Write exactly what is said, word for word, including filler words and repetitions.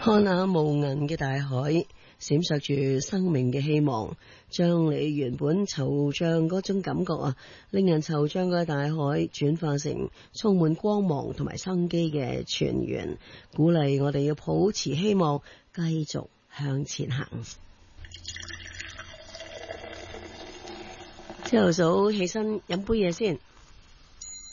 看那無垠嘅大海，閃爍住生命嘅希望，將你原本惆悵嗰種感覺啊，令人惆悵嘅大海轉化成充滿光芒同埋生機嘅泉源，鼓勵我哋要保持希望，繼續向前行。朝頭早起身飲杯嘢先。